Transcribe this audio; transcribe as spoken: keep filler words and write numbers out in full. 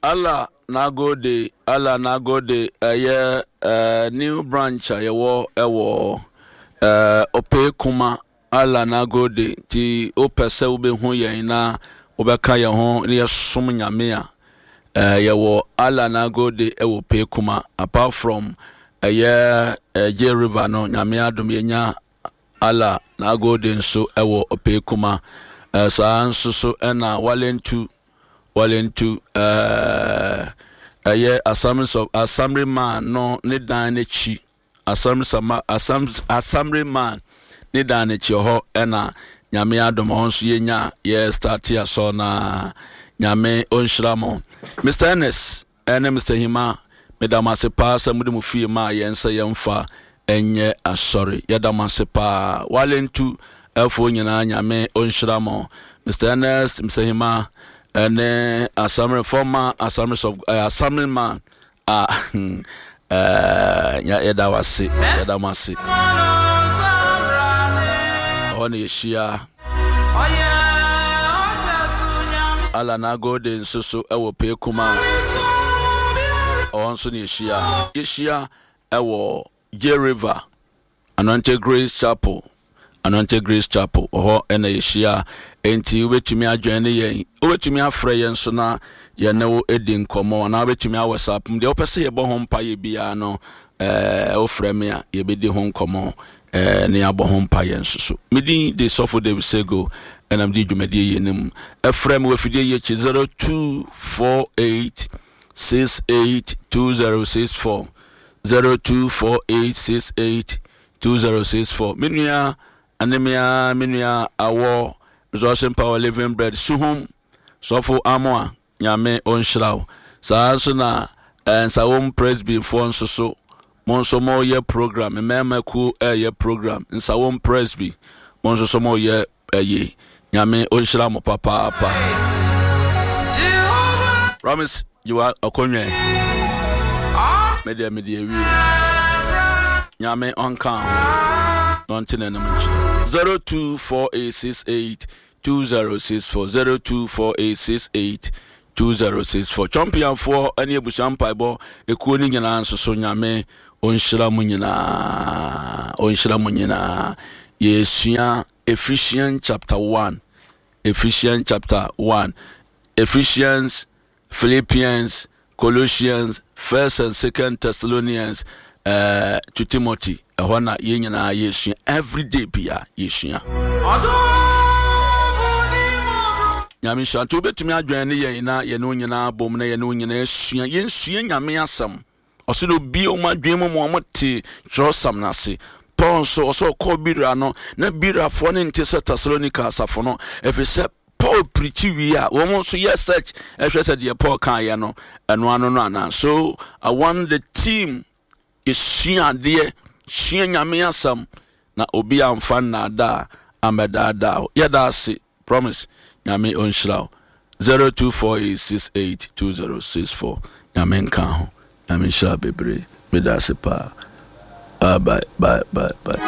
Allah nagode, Allah nagode. Aye, uh, new branch ayewo ewo uh, ope kuma. Allah nagode ti opese ube hu ye na obeka ye ho ne som nyame a uh, yewo Allah nagode ewo pe kuma. Apart from aye uh, J River no nyame adom ye nya Allah nagode nso ewo ope kuma. Uh, sa nso so ena walentu walentu uh aye assemblies of assembly man no ne dan ne chi assembly sama assembly man ne dan ne chi ho ena nyame adom onso yenya ye start ya so na nyame onhiramo Mister Ernest ene Mister Hima medamase pa samude mu fie ma yensa yemfa enye asori yedamase pa walentu elfo nyina nyame onhiramo Mister Ernest Mister Hima and then assembly former assembly of uh, assembly man ah uh ya eda wase eda wase on yeshia ala na golden susu ewo pe kuma on so yeshia yeshia ewo J River Anointed Grace Chapel Anointed Grace Chapel oho ena yeshia enti wetumi adwene yen wetumi afre yen so na ye ne wo edi nkomo na wetumi a WhatsApp mde opese ye bo ho mpa ye bia no eh ofre me a ye bedi ho nkomo eh ne abo ho mpa yen so medi de sofo de sego enam di dwumadi ye nim efre me wafidie ye chi zero two four eight six eight two zero six four zero two four eight six eight two zero six four minua anemia minua awo resourcing power living bread suhum sofo amoa nyame onhiraw saa so na nsawom presby for nso so monso mo ye program mema ku eh program nsawom presby monso so mo ye eh nyame onhira mo papa papa promise you are akonwe media media wi nyame onka Mountain zero two four eight six eight two zero six four zero two four eight six eight two zero six four champion for any abusan paibo ekuo ni nyina nso so nyame onhira mu nyina onhira mu nyina yesua Ephesians chapter one Ephesians chapter one Ephesians Philippians Colossians First and Second Thessalonians uh, to Timothy ehona ye nyina yesua every day bia yesua nyame shanto betumi adwane ye na ye no nyina bom na ye no nyina yesua yensua nyame asam osido bi o madwen mu mo mote trosam na se Paul so oso ko bira no na bira fo ne nte se Thessalonica asafo no efese Paul preachi wi a wo mo so yes search efese de Paul kan ye no eno ano no ana so I want the team is shia de shia nyame asam na obi amfa na da ameda da yeda se promise nyame onhiraw zero two four eight six eight two zero six four nyame nka ho nyame shira bebre medase pa ah bye bye bye bye